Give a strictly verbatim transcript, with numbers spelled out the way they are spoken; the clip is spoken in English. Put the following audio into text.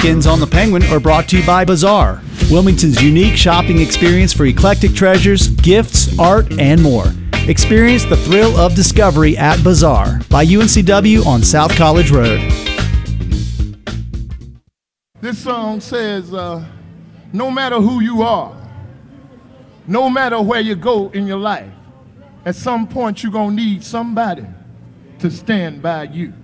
Weekends on the Penguin are brought to you by Bazaar, Wilmington's unique shopping experience for eclectic treasures, gifts, art, and more. Experience the thrill of discovery at Bazaar by U N C W on South College Road. This song says, uh, no matter who you are, no matter where you go in your life, at some point you're going to need somebody to stand by you.